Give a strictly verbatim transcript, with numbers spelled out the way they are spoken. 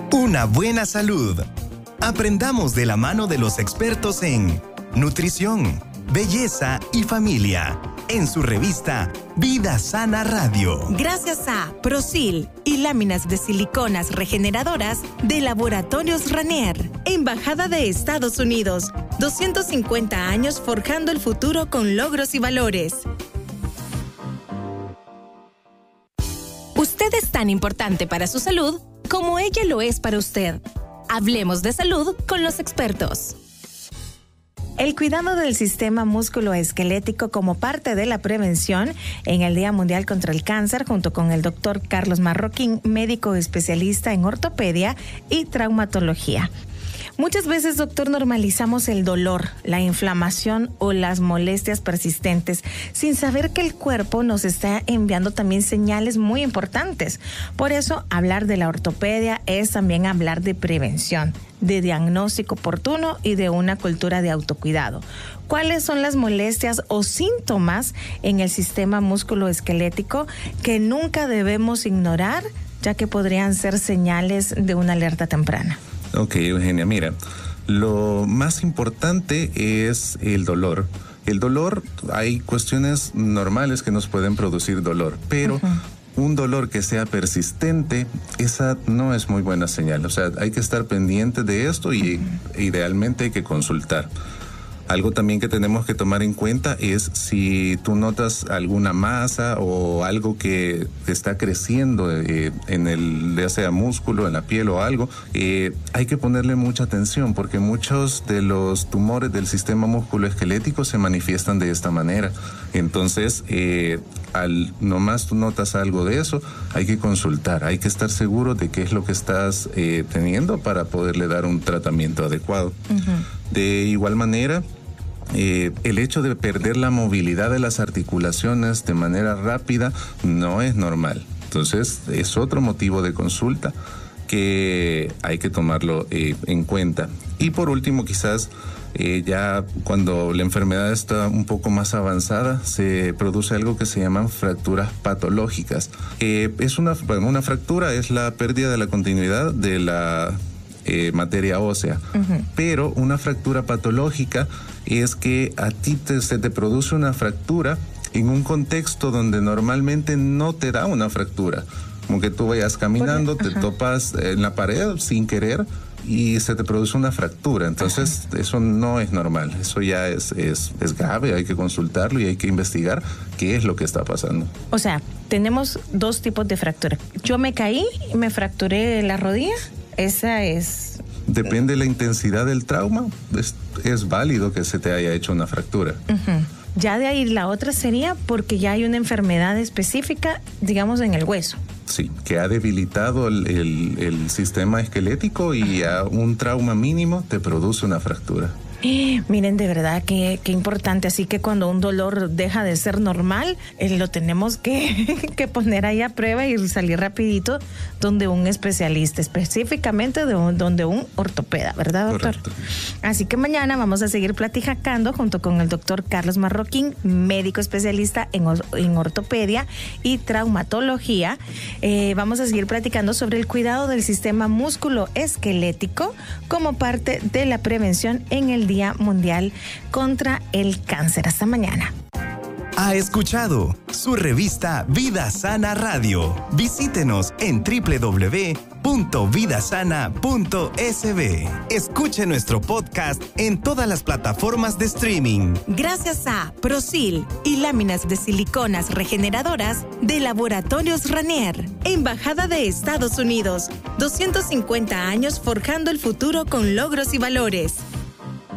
Una buena salud. Aprendamos de la mano de los expertos en nutrición, belleza y familia, en su revista Vida Sana Radio. Gracias a Prosil y láminas de siliconas regeneradoras de Laboratorios Ranier, Embajada de Estados Unidos. doscientos cincuenta años forjando el futuro con logros y valores. Usted es tan importante para su salud como ella lo es para usted. Hablemos de salud con los expertos. El cuidado del sistema musculoesquelético como parte de la prevención en el Día Mundial contra el Cáncer, junto con el doctor Carlos Marroquín, médico especialista en ortopedia y traumatología. Muchas veces, doctor, normalizamos el dolor, la inflamación o las molestias persistentes sin saber que el cuerpo nos está enviando también señales muy importantes. Por eso, hablar de la ortopedia es también hablar de prevención, de diagnóstico oportuno y de una cultura de autocuidado. ¿Cuáles son las molestias o síntomas en el sistema musculoesquelético que nunca debemos ignorar, ya que podrían ser señales de una alerta temprana? Ok, Eugenia, mira, lo más importante es el dolor. El dolor, hay cuestiones normales que nos pueden producir dolor, pero uh-huh. un dolor que sea persistente, esa no es muy buena señal. O sea, hay que estar pendiente de esto y uh-huh. idealmente hay que consultar. Algo también que tenemos que tomar en cuenta es si tú notas alguna masa o algo que está creciendo eh, en el, ya sea músculo, en la piel o algo, eh, hay que ponerle mucha atención porque muchos de los tumores del sistema musculoesquelético se manifiestan de esta manera. Entonces, eh, al nomás tú notas algo de eso, hay que consultar, hay que estar seguro de qué es lo que estás eh, teniendo para poderle dar un tratamiento adecuado. Uh-huh. De igual manera, Eh, el hecho de perder la movilidad de las articulaciones de manera rápida no es normal. Entonces, es otro motivo de consulta que hay que tomarlo eh, en cuenta. Y por último, quizás eh, ya cuando la enfermedad está un poco más avanzada, se produce algo que se llaman fracturas patológicas. Eh, es una, bueno, una fractura es la pérdida de la continuidad de la Eh, materia ósea, uh-huh. pero una fractura patológica es que a ti te, se te produce una fractura en un contexto donde normalmente no te da una fractura, como que tú vayas caminando, te uh-huh. topas en la pared sin querer y se te produce una fractura. Entonces uh-huh. eso no es normal, eso ya es, es, es grave, hay que consultarlo y hay que investigar qué es lo que está pasando. O sea, tenemos dos tipos de fractura. Yo me caí y me fracturé la rodilla. Esa es... Depende de la intensidad del trauma, es, es válido que se te haya hecho una fractura. Uh-huh. Ya de ahí la otra sería porque ya hay una enfermedad específica, digamos, en el hueso. Sí, que ha debilitado el, el, el sistema esquelético y a un trauma mínimo te produce una fractura. Eh, miren, de verdad que, que importante. Así que cuando un dolor deja de ser normal, eh, lo tenemos que, que poner ahí a prueba y salir rapidito donde un especialista, específicamente de un, donde un ortopeda, ¿verdad, doctor? Correcto. Así que mañana vamos a seguir platicando junto con el doctor Carlos Marroquín, médico especialista en, en ortopedia y traumatología. Eh, vamos a seguir platicando sobre el cuidado del sistema musculoesquelético como parte de la prevención en el Día Mundial contra el Cáncer. Hasta mañana. Ha escuchado su revista Vida Sana Radio. Visítenos en doble u doble u doble u punto vida sana punto s b. Escuche nuestro podcast en todas las plataformas de streaming. Gracias a Prosil y láminas de siliconas regeneradoras de Laboratorios Ranier, Embajada de Estados Unidos. doscientos cincuenta años forjando el futuro con logros y valores.